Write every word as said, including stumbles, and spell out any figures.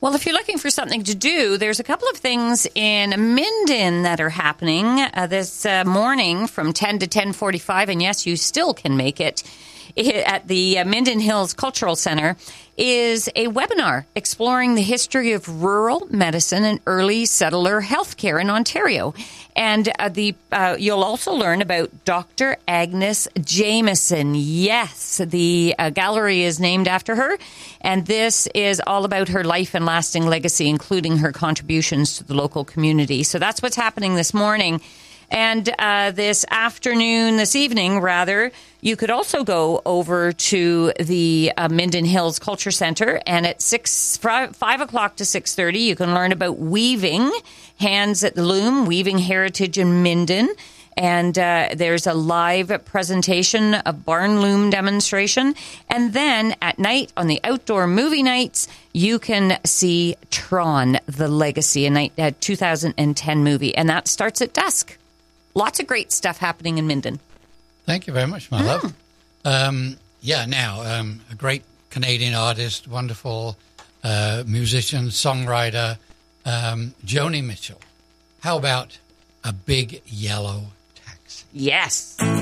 Well, if you're looking for something to do, there's a couple of things in Minden that are happening uh, this uh, morning from ten to ten forty-five, and yes, you still can make it. At the uh, Minden Hills Cultural Center is a webinar exploring the history of rural medicine and early settler healthcare in Ontario. And uh, the uh, you'll also learn about Doctor Agnes Jameson. Yes, the uh, gallery is named after her. And this is all about her life and lasting legacy, including her contributions to the local community. So that's what's happening this morning. And uh, this afternoon, this evening, rather, you could also go over to the uh, Minden Hills Culture Center, and at six, five o'clock to six thirty, you can learn about weaving, hands at the loom, weaving heritage in Minden. And uh, there's a live presentation, a barn loom demonstration. And then at night, on the outdoor movie nights, you can see Tron, The Legacy, a night, a two thousand ten movie. And that starts at dusk. Lots of great stuff happening in Minden. Thank you very much, my mm. love. Um, yeah, now, um, a great Canadian artist, wonderful uh, musician, songwriter, um, Joni Mitchell. How about A Big Yellow Taxi? Yes.